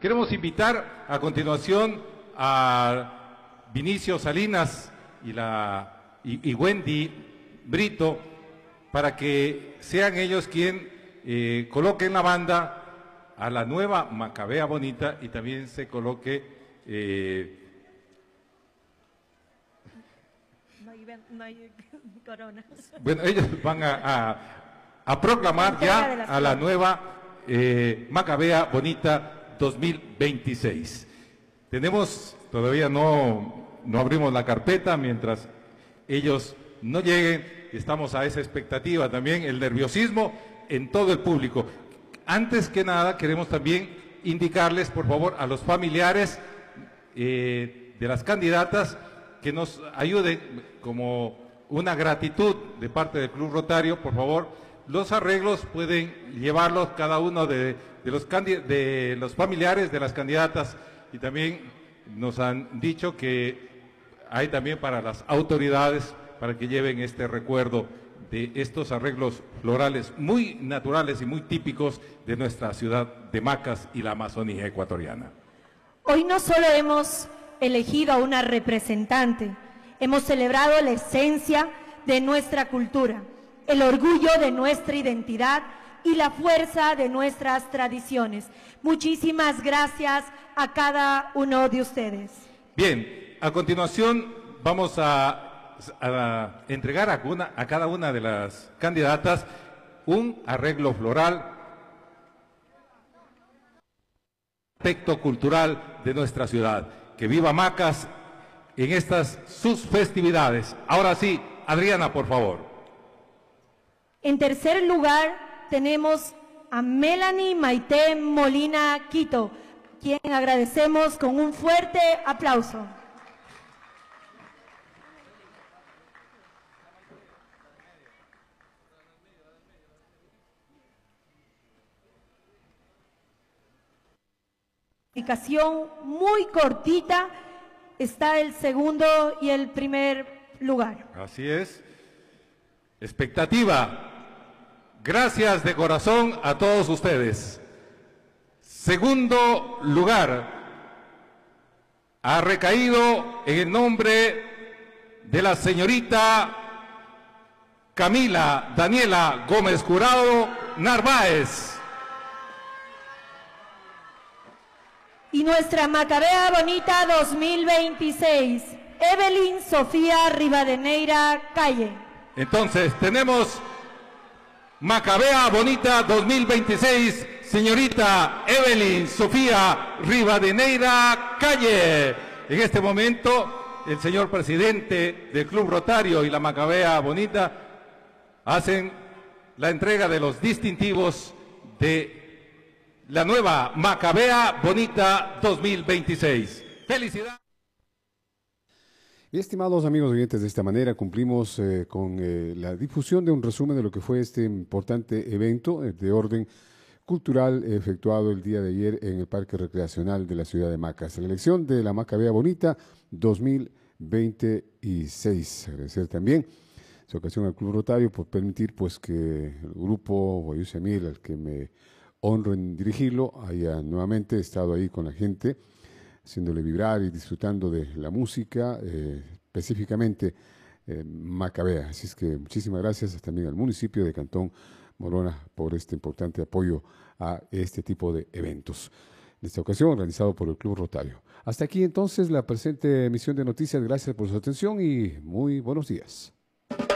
Queremos invitar a continuación a Vinicio Salinas y Wendy Brito para que sean ellos quien coloquen la banda a la nueva Macabea Bonita y también se coloque no hay coronas. Bueno, ellos van a proclamar ya a la nueva Macabea Bonita 2026. Todavía no abrimos la carpeta mientras ellos no lleguen. Estamos a esa expectativa también, el nerviosismo en todo el público. Antes que nada, queremos también indicarles, por favor, a los familiares de las candidatas que nos ayuden como una gratitud de parte del Club Rotario. Por favor, los arreglos pueden llevarlos cada uno de los familiares de las candidatas, y también nos han dicho que hay también para las autoridades para que lleven este recuerdo de estos arreglos florales muy naturales y muy típicos de nuestra ciudad de Macas y la Amazonía ecuatoriana. Hoy no solo hemos elegido a una representante, hemos celebrado la esencia de nuestra cultura, el orgullo de nuestra identidad y la fuerza de nuestras tradiciones. Muchísimas gracias a cada uno de ustedes. Bien, a continuación vamos a entregar a cada una de las candidatas un arreglo floral, aspecto cultural de nuestra ciudad. Que viva Macas en estas sus festividades. Ahora sí, Adriana, por favor. En tercer lugar tenemos a Melanie Maite Molina Quito, quien agradecemos con un fuerte aplauso. Explicación muy cortita, está el segundo y el primer lugar. Así es. Expectativa. Gracias de corazón a todos ustedes. Segundo lugar ha recaído en el nombre de la señorita Camila Daniela Gómez Jurado Narváez. Y nuestra Macabea Bonita 2026, Evelyn Sofía Rivadeneira Calle. Entonces, tenemos Macabea Bonita 2026, señorita Evelyn Sofía Rivadeneira Calle. En este momento, el señor presidente del Club Rotario y la Macabea Bonita hacen la entrega de los distintivos de la nueva Macabea Bonita 2026. ¡Felicidades! Y estimados amigos oyentes, de esta manera cumplimos con la difusión de un resumen de lo que fue este importante evento de orden cultural efectuado el día de ayer en el Parque Recreacional de la ciudad de Macas. La elección de la Macabea Bonita 2026. Agradecer también esta ocasión al Club Rotario por permitir pues que el grupo Guayusia Mil, al que me honro en dirigirlo, haya nuevamente estado ahí con la gente, haciéndole vibrar y disfrutando de la música, específicamente Macabea. Así es que muchísimas gracias también al municipio de Cantón Morona por este importante apoyo a este tipo de eventos. En esta ocasión, realizado por el Club Rotario. Hasta aquí entonces la presente emisión de noticias. Gracias por su atención y muy buenos días.